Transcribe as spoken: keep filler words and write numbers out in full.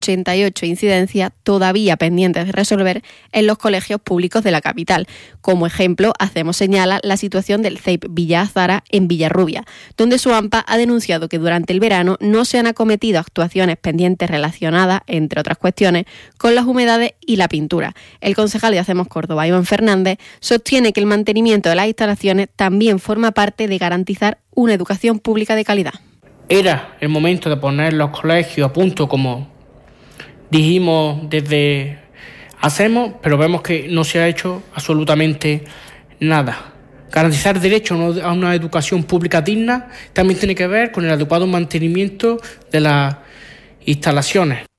ochenta y ocho incidencias todavía pendientes de resolver en los colegios públicos de la capital. Como ejemplo, hacemos señala la situación del C E I P Villa Azara en Villarrubia, donde su AMPA ha denunciado que durante el verano no se han acometido actuaciones pendientes relacionadas, entre otras cuestiones, con las humedades y la pintura. El concejal de Hacemos Córdoba, Iván Fernández, sostiene que el mantenimiento de las instalaciones también forma parte de garantizar una educación pública de calidad. Era el momento de poner los colegios a punto, como dijimos desde Hacemos, pero vemos que no se ha hecho absolutamente nada. Garantizar derecho a una educación pública digna también tiene que ver con el adecuado mantenimiento de las instalaciones.